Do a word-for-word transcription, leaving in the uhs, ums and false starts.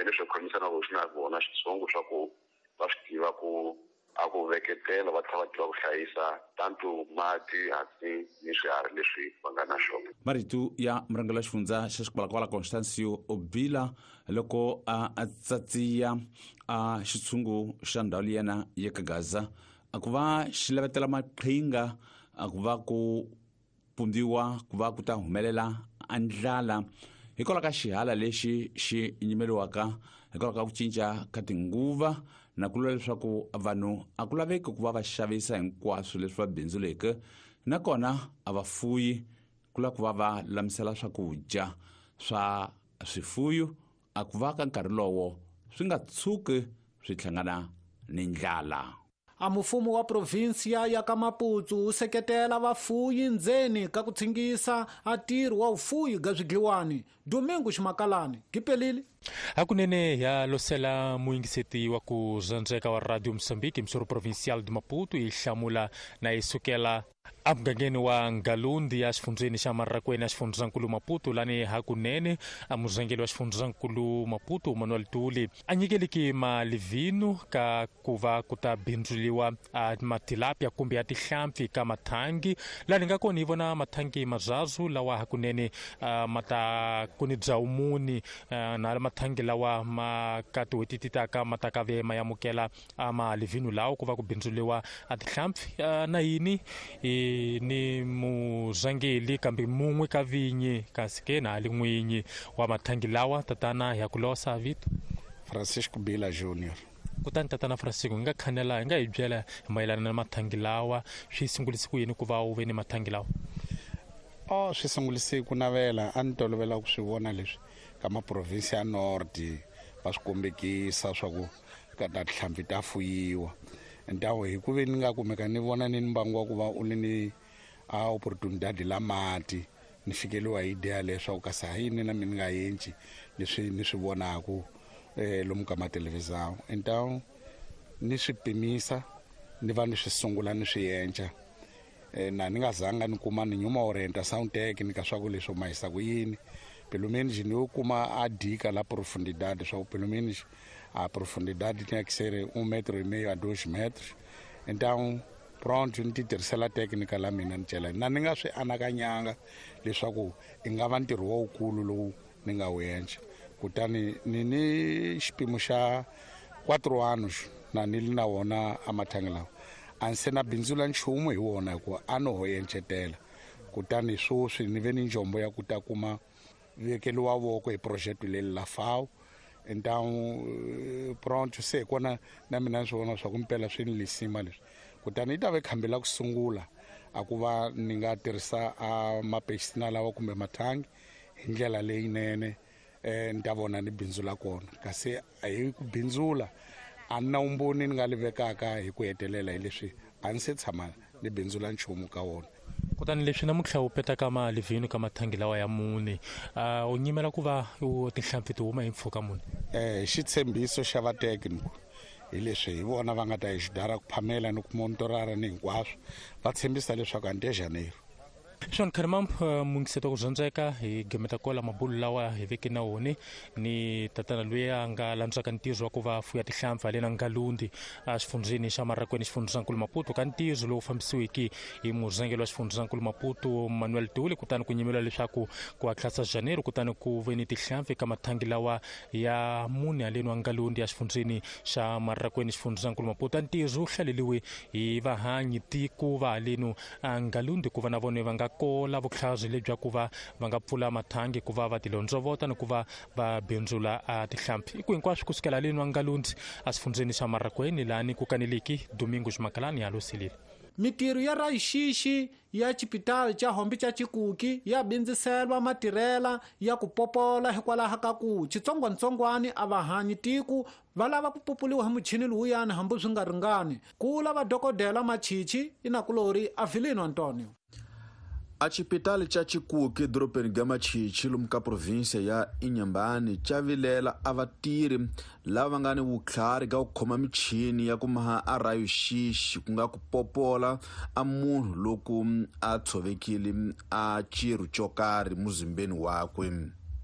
leswi khomisana ku swi na vona xitsongo swa ku va swi tiva ku a ku veketela va tlhela va tiva ku hlayisa tanto mati hansi ni swiharhi leswi va nga na swona. Marito ya murhangeri wa xifundza xa Xikwalakwala Constâncio Obila loko a tsatsiya a xitshungu xa ndhawu liyana ya ka Gaza a ku va xi lavetela maqhinga a ku va ku pumbiwa ku va ku ta humelela a ndlala hikwalaho ka xihala lexi xi nyimeliwaka hikwalaho ka ku cinca ka tinguva na ku lula leswaku vanhu a ku laveki ku va va xavisa hinkwaswo leswi va bindzuleke nakona a vafuyi ku lava ku va va lamisela swakudya swa swifuyo a ku va ka nkarhi lowo swi nga tshuki swi hlangana ni ndlala. A mufumo wa provinsia ya ka Maputo wu seketela vafuyi ndzeni ka ku tshingisa a tirho wa ufuyi ga swidliwani. Domingo Ximakalani Gipelile hakunene ya losela muingiseti wa ku zandzeka wa Radio Moçambique msoro provincial de Maputo i hlamula na isukela amugangeni wa Ngalundi ya xifundzeni xa Marrakweni ya xifundzakulu Maputo lani hakunene a muzangeli wa xifundzakulu Maputo Manuel Tuli a nyikeliki malivinu ka ku va ku ta bindzuliwa a matilapia kumbe ya tihlampfi ka mathangi lani nga kona hi vona mathangi mazazu lawa hakunene uh, mata kuni byaumuni uh, na mathangi lawa makati wetititaka matakave mayamukela a malivinu lawo ku va ku bindzuliwa a tihlampfi uh, na yini i ni muzangeli kambe mun'we ka vinyi kasi ke na ali n'winyi wa mathangi lawa tatana ya ku losa vito Francisco Bila Junior. Kutani tatana Francisco nga khanela nga hi byela mayelana na mathangi lawa swi sungulisi ku yini ku va u ve ni mathangi lawa? Oh swi sungulisi ku navela a ni tolovela ku swi vona leswi ka maprovinsi ya Nord va swi kombekisa swa ku ka ta tihlampfi ta fuyiwa ndawo hi ku ve ni nga kumeka ni vona ni mbangu wa ku va u ni a opportunity la mati ni fikeliwa hi idea leswaku ka sahini na mina nga yenci leswi ni swi vonaku eh lomu ka matelevizawu entawu ni swi pimisa ni va ni swi sungula ni swi yenca eh na ni nga zanga ni kuma ni nyuma orienta sound technique swa ku leswo mahisa ku yini pelo menos ni u kuma a dika la profundidade swa pelo menos a profundidade tinha que ser um metro e meio a dois metros então pronto ni tirhisela técnica la mina ni cela na ni nga swi anakanyanga leswaku i nga va ntirho wukulu lowu ni nga wu yenca kutani ni ni xipimo xa quatro anos na ni na wona a mathangi lawa a ni se na bindzula nchumu hi wona hikuva a no ho yencetela kutani swoswi ni ve ni njombo ya ku ta kuma vekeliwa voko hi project leyi la F A O então pronto se kona na mina swi vona swa ku mpela swi ni lisima leswi kutani yi ta ve khambela ku sungula a ku va ni nga tirhisa a mapexina lawa kumbe mathangi hi ndlela leyinene eh ni ta vona ni bindzula kona kasi a hi ku bindzula a na umboni ni nga livekaka hi ku hetelela hi leswi a ni se tshama ni bindzula nchumu ka wona kutani leswi namuntlha u petaka malivhinu ka mathangi lawa ya mune uh, u nyimela ku va tihlampfi ti huma hi mpfhuka mune eh xitshembiso xa vatekniko hi leswi hi vona va nga ta hi xidara ku phamela ni ku monitorara ni hinkwaswo va tshembisa leswaku ante janeiro Sean Karimam mungiseto ku zandzeka hi gemeta kola mabulu lawa hi veke na wone ni tatana loyi a nga landzaka ntizo wa ku va fuya tihlampfi halena Ngalundi a xifundzeni xa Marrakweni xifundzisankulu Maputo ka ntizo lowu fambisiwiki hi muzangeli wa xifundzisankulu Maputo Manuel Tuli kutani ku nyimela leswaku ku hatlasa Janeiro kutani ku ve ni tihlampfi ka mathangi lawa ya mune haleni wa Ngalundi ya xifundzeni xa Marrakweni xifundzisankulu Maputo ntizo wu hlaleliwe hi vahanyi tiko va haleni Ngalundi ku va na vone va nga kola vuhlazi lebya ku va va nga pfula mathangi ku va va tilondzovota ni ku va va bindzula a tihlampfi ku hinkwaswo kusukela haleni wa Ngalundi a xifundzeni xa Marrakweni lani ku kaneliki Domingo Ximakalani ya losilile mitirho ya raixixi ya chipitali cha hombi cha Chikuki ya bindziselwa matirhela ya ku popola hikwalaho ka ku chitsongwatsongwani a vahanyi tiku va lava ku populiwa hi muchini luyani hambi swi nga ringani ku lava dokodela Machichi inakulori Avilino Antonio. A chipitali cha Chikuki dropeni ga Machichi lomu ka provinsia ya Inhambane cha vilela a vatirhi lava nga ni vutlhari ka ku khoma michini ya ku maha a rayoxixi ku nga ku popola a munhu loku a tshovekile a chirho cho karhi muzimbeni wakwe.